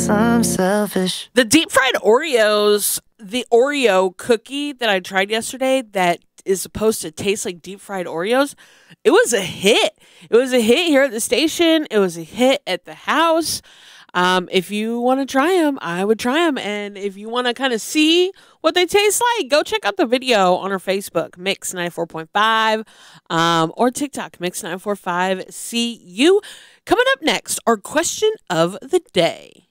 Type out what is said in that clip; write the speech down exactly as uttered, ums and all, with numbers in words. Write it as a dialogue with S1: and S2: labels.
S1: I'm selfish.
S2: The deep fried Oreos, the Oreo cookie that I tried yesterday that is supposed to taste like deep fried Oreos, it was a hit. It was a hit here at the station. It was a hit at the house. Um, if you want to try them, I would try them. And if you want to kind of see what they taste like, go check out the video on our Facebook, Mix ninety-four point five, um, or TikTok, Mix nine four five. See you. Coming up next, our question of the day.